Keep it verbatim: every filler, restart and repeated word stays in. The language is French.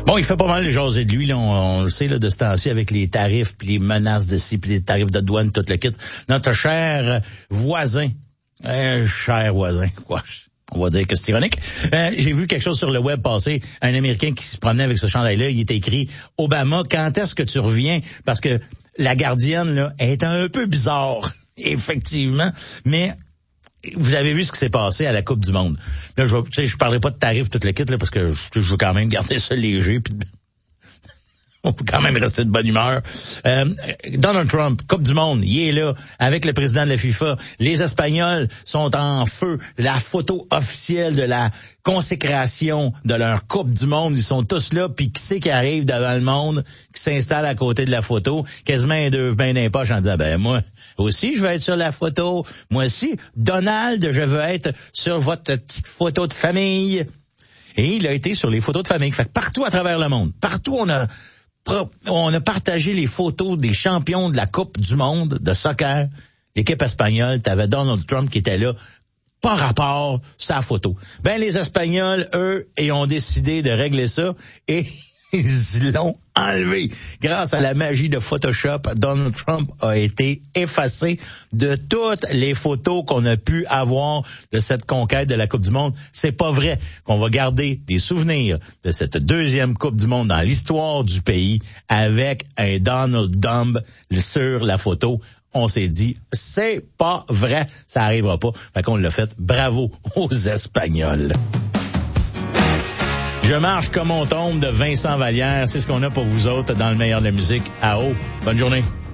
Bon, il fait pas mal de jaser de lui, là, on, on le sait, là, de ce temps-ci, avec les tarifs, puis les menaces de ci, puis les tarifs de douane, tout le kit. Notre cher voisin, euh, cher voisin, quoi, on va dire que c'est ironique. Euh, j'ai vu quelque chose sur le web passer, un Américain qui se promenait avec ce chandail-là, il était écrit « Obama, quand est-ce que tu reviens? » Parce que la gardienne, là, est un peu bizarre, effectivement, mais... Vous avez vu ce qui s'est passé à la Coupe du Monde. Là, je tu sais, je parlerai pas de tarifs toute la kit, là, parce que je, je veux quand même garder ça léger, puis on peut quand même rester de bonne humeur. Euh, Donald Trump, Coupe du Monde, il est là, avec le président de la FIFA. Les Espagnols sont en feu. La photo officielle de la consécration de leur Coupe du Monde, ils sont tous là, puis qui c'est qui arrive devant le monde, qui s'installe à côté de la photo, quasiment un deux mains dans les poches en disant, ben moi aussi, je veux être sur la photo. Moi aussi, Donald, je veux être sur votre petite photo de famille. Et il a été sur les photos de famille. Fait que partout à travers le monde, partout on a on a partagé les photos des champions de la Coupe du Monde de soccer. L'équipe espagnole, t'avais Donald Trump qui était là, pas rapport sa photo. Ben les Espagnols, eux, ils ont décidé de régler ça et ils l'ont enlevé. Grâce à la magie de Photoshop, Donald Trump a été effacé de toutes les photos qu'on a pu avoir de cette conquête de la Coupe du Monde. C'est pas vrai qu'on va garder des souvenirs de cette deuxième Coupe du Monde dans l'histoire du pays avec un Donald Trump sur la photo. On s'est dit, c'est pas vrai, ça arrivera pas. Fait qu'on l'a fait. Bravo aux Espagnols. Je marche comme on tombe de Vincent Vallière. C'est ce qu'on a pour vous autres dans le meilleur de la musique. À haut. Bonne journée.